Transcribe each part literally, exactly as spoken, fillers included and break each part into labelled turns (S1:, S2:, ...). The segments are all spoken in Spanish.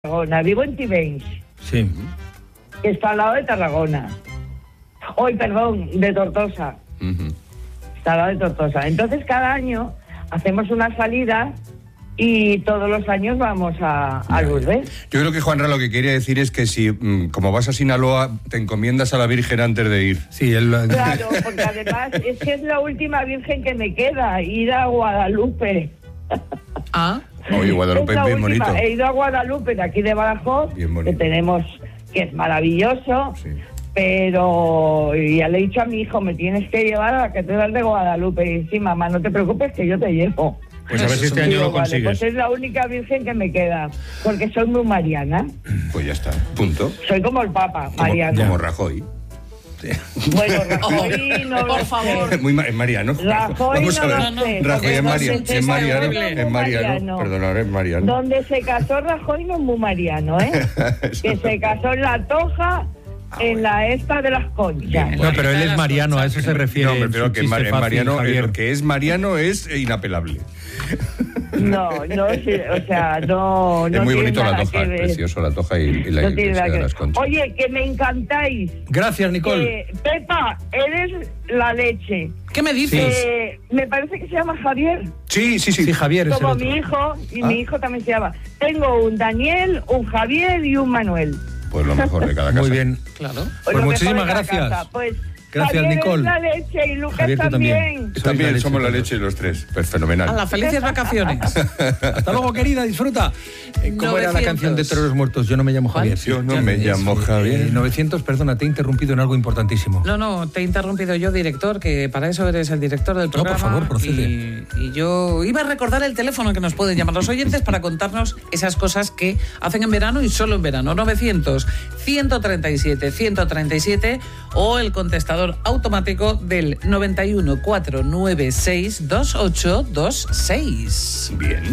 S1: Tarragona, vivo en Tivenys.
S2: Sí.
S1: Que está al lado de Tarragona. Hoy, perdón, de Tortosa.
S3: Uh-huh.
S1: Está al lado de Tortosa. Entonces, cada año hacemos una salida y todos los años vamos a, a Lourdes.
S3: Yo creo que Juanra lo que quería decir es que si, como vas a Sinaloa, te encomiendas a la Virgen antes de ir.
S2: Sí, él...
S1: Claro, porque además es que es la última Virgen que me queda, ir a Guadalupe.
S4: Ah.
S3: Oye, Guadalupe es,
S1: es
S3: bien
S1: última.
S3: bonito.
S1: He ido a Guadalupe, de aquí de Badajoz, que tenemos, que es maravilloso, sí. Pero ya le he dicho a mi hijo, me tienes que llevar a la Catedral de Guadalupe. Y sí, mamá, no te preocupes que yo te llevo.
S2: Pues a ver si este año lo consigues.
S1: Vale, pues es la única virgen que me queda, porque soy muy mariana.
S3: Pues ya está, punto.
S1: Soy como el Papa,
S3: como,
S1: mariana.
S3: Como Rajoy.
S1: Sí. Bueno, Rajoy no
S4: por
S1: lo
S4: favor.
S1: sé.
S3: Muy es Mariano.
S1: Rajoy
S3: Vamos
S1: no
S3: a ver.
S1: lo sé.
S3: Rajoy es Mariano.
S1: Se
S3: Es Mariano.
S1: casó,
S3: Es Mariano. Perdona, es Mariano.
S1: Donde se casó Rajoy no es muy mariano, ¿eh? Que se casó en La Toja, ah, en bueno. La esta de las Conchas.
S2: No, pero él es mariano, a eso se refiere.
S3: No, me refiero que Mar- Mariano,
S2: fácil,
S3: lo que es Mariano es inapelable.
S1: No, no, sí, o sea, no, no.
S3: Es muy bonito
S1: La
S3: Toja, es precioso La Toja y, y la
S1: no
S3: iglesia de las Conchas.
S1: Oye, que me encantáis.
S2: Gracias, Nicole.
S1: Eh, Pepa, eres la leche.
S4: ¿Qué me dices?
S1: Eh, me parece que se llama Javier.
S3: Sí, sí, sí.
S2: Sí, Javier es
S1: Como
S2: el otro.
S1: mi hijo, y
S3: ¿Ah?
S1: mi hijo también se llama. Tengo un Daniel, un Javier y un Manuel.
S3: Pues lo mejor de cada casa.
S2: Muy bien.
S4: Claro.
S2: Pues
S1: Lo
S2: muchísimas
S1: mejor de cada
S2: gracias.
S1: casa. Pues,
S2: Gracias,
S1: Javier
S2: Nicole.
S1: Es la leche y Lucas
S2: Javier, tú
S1: también.
S2: también.
S3: También
S2: la leche,
S3: somos la
S2: todos.
S3: leche los tres. Pues fenomenal.
S4: A las felices vacaciones.
S2: Hasta luego, querida, disfruta. Eh, ¿Cómo era la
S4: novecientos.
S2: canción de Toreros Muertos? Yo no me llamo Javier.
S3: Yo no
S2: Ya
S3: me
S2: es,
S3: llamo
S2: eh,
S3: Javier.
S2: novecientos, perdona, te he interrumpido en algo importantísimo.
S4: No, no, te he interrumpido yo, director, que para eso eres el director del
S2: No, por
S4: programa.
S2: favor, procede.
S4: Y, y yo iba a recordar el teléfono que nos pueden llamar los oyentes para contarnos esas cosas que hacen en verano y solo en verano. novecientos, ciento treinta y siete, ciento treinta y siete o el contestador automático del noventa y uno, cuatrocientos noventa y seis, veintiocho veintiséis.
S3: Bien.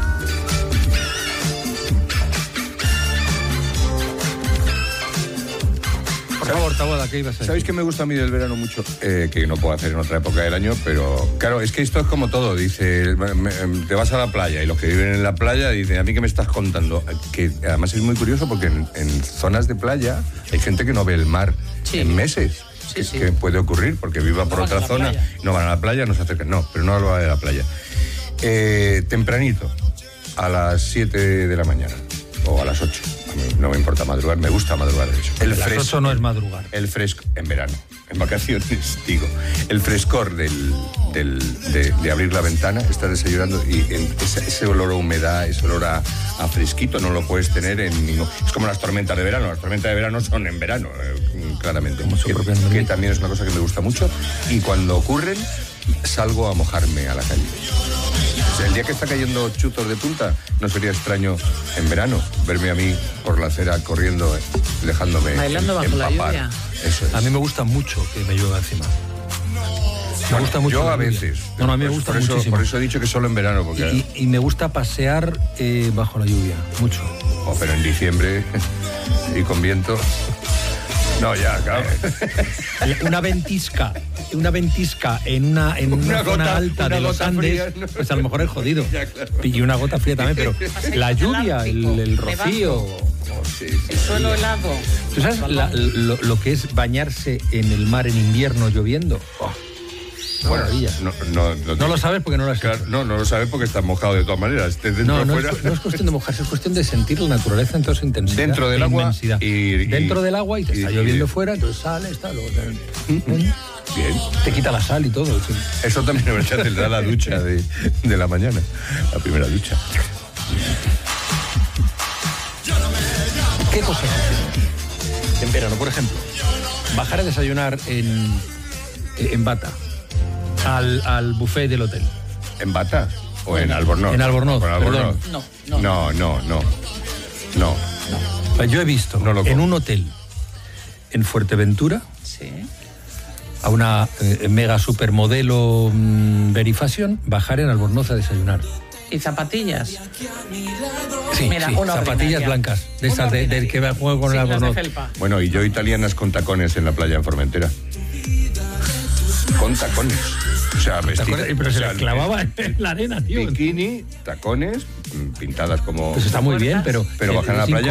S2: Por favor, Taboada, ¿qué ibas a decir?
S3: ¿Sabéis que me gusta a mí del verano mucho? Eh, que no puedo hacer en otra época del año, pero claro, es que esto es como todo. Dice, me, me, te vas a la playa y los que viven en la playa dicen, ¿a mí qué me estás contando? Que además es muy curioso porque en, en zonas de playa hay gente que no ve el mar
S4: Sí.
S3: en meses.
S4: Sí,
S3: que,
S4: sí.
S3: que puede ocurrir porque viva por
S4: No
S3: otra
S4: van a la
S3: zona,
S4: playa.
S3: no van a la playa, no se acercan. No, pero no va de la playa. Eh, tempranito, a las siete de la mañana o a las ocho. A mí no me importa madrugar, me gusta madrugar de hecho. El
S2: Las
S3: fresco,
S2: ocho no es madrugar.
S3: el fresco, en verano, en vacaciones, digo. El frescor del, del, de, de abrir la ventana, estar desayunando y en ese, ese olor a humedad, ese olor a, a fresquito, no lo puedes tener en ningún... Es como las tormentas de verano, las tormentas de verano son en verano, eh, claramente.
S2: Como su
S3: Que,
S2: propio nombre.
S3: que también es una cosa que me gusta mucho y cuando ocurren, salgo a mojarme a la calle. O sea, el día que está cayendo chuzos de punta, no sería extraño en verano verme a mí por la acera corriendo, eh, dejándome
S4: Bailando bajo la
S3: empapar.
S4: lluvia.
S3: Eso es.
S2: A mí me gusta mucho que me llueva encima. Me gusta mucho.
S3: Yo
S2: la
S3: a
S2: lluvia.
S3: veces.
S2: No, no, a mí me
S3: Por-
S2: gusta
S3: por eso,
S2: muchísimo.
S3: Por eso he dicho que solo en verano, porque...
S2: Y, y me gusta pasear eh, bajo la lluvia, mucho.
S3: Oh, pero en diciembre y con viento... No, ya, claro.
S2: Una ventisca, una ventisca en una, en una,
S3: Una
S2: zona
S3: gota-
S2: alta
S3: una
S2: de los
S3: gota
S2: Andes,
S3: fría, ¿no?
S2: pues a lo mejor es jodido.
S3: Ya, claro.
S2: Y una gota fría también, pero la lluvia, el, el
S4: nevando.
S2: rocío.
S3: Oh, sí, sí,
S4: El suelo helado.
S2: ¿Tú sabes la- lo, lo que es bañarse en el mar en invierno lloviendo? Oh, una
S3: Bueno,
S2: maravilla.
S3: no, no, no,
S2: No lo sabes porque no lo has
S3: Claro,
S2: hecho.
S3: no, no lo sabes porque estás mojado de todas maneras. Estés dentro
S2: No,
S3: o
S2: no
S3: fuera.
S2: es, no es cuestión de mojarse, es cuestión de sentir la naturaleza en toda su intensidad.
S3: Dentro del
S2: e
S3: agua
S2: inmensidad.
S3: y- y-
S2: Dentro del agua y te
S3: y-
S2: está
S3: y-
S2: lloviendo fuera, entonces sales, tal, luego te,
S3: Bien.
S2: te quita la sal y todo. Sí.
S3: Eso también es verdad, te da la ducha de, de la mañana, la primera ducha.
S2: ¿Qué cosas hacemos en verano? Por ejemplo, bajar a desayunar en, en bata al, al buffet del hotel.
S3: ¿En Bata o en Albornoz?
S2: En Albornoz,
S3: ¿O en Albornoz?
S4: No, no.
S3: No, no, no. No.
S2: Pues yo he visto
S3: No lo
S2: en
S3: como.
S2: un hotel en Fuerteventura
S4: Sí.
S2: a una eh, mega supermodelo mm, Verifashion bajar en Albornoz a desayunar.
S4: ¿Y zapatillas?
S2: Sí,
S4: Mira,
S2: sí,
S4: una
S2: zapatillas
S4: ordinaria.
S2: blancas, de
S4: Una
S2: esas de- del
S4: ordinaria.
S2: que va juego con
S4: Sí,
S2: el
S4: las de
S2: Albornoz.
S4: felpa.
S3: Bueno, y yo italianas con tacones en la playa en Formentera. Con tacones. O sea, vestido.
S2: Pero se le clavaba en la arena, tío.
S3: Bikini, tacones, pintadas como...
S2: Pues está muy bien, pero...
S3: Pero bajar a la playa